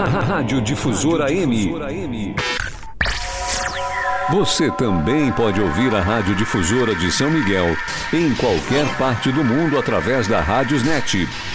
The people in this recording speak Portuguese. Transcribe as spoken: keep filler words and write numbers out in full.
Rádio Difusora M. Você também pode ouvir a Rádio Difusora de São Miguel em qualquer parte do mundo através da Rádiosnet,